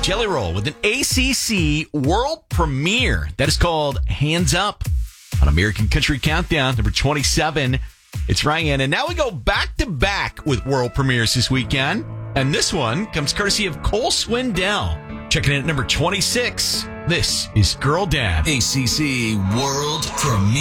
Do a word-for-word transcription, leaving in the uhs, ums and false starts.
Jelly Roll with an A C C world premiere that is called Hands Up on American Country Countdown, number twenty-seven. It's Ryan, and now we go back to back with world premieres this weekend. And this one comes courtesy of Cole Swindell. Checking in at number twenty-six. This is Girl Dad. A C C World Premiere.